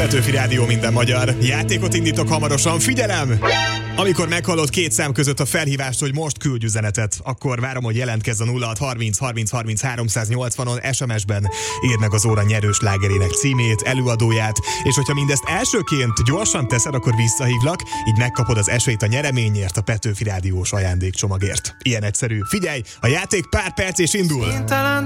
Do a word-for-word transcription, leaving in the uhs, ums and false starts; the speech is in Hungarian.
Petőfi Rádió, minden magyar. Játékot indítok hamarosan, figyelem! Amikor meghallod két szám között a felhívást, hogy most küldj üzenetet, akkor várom, hogy jelentkezz a nulla hat harminc harminc harminc háromszáznyolcvanon, es em es-ben írd meg az óra nyerős slágerének címét, előadóját, és hogyha mindezt elsőként gyorsan teszed, akkor visszahívlak, így megkapod az esélyt a nyereményért, a Petőfi Rádiós ajándékcsomagért. Ilyen egyszerű. Figyelj, a játék pár perc és indul!